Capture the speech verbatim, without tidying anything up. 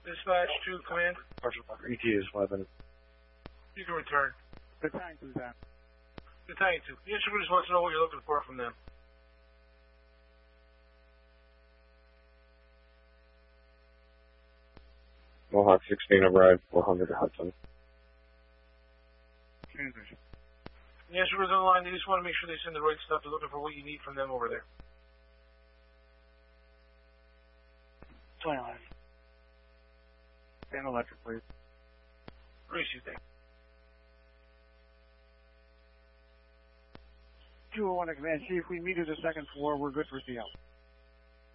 Dispatch to command. Partial Parker. E T is eleven. You can return. Battalion two, down. Battalion two. The instrument just wants to know what you're looking for from them. Mohawk sixteen arrived, four hundred Hudson. Transmission. The instrument's on the line. They just want to make sure they send the right stuff. They're looking for what you need from them over there. twenty-nine. And electric, please. Receive that. two oh one to command, Chief. We meet at the second floor. We're good for C L.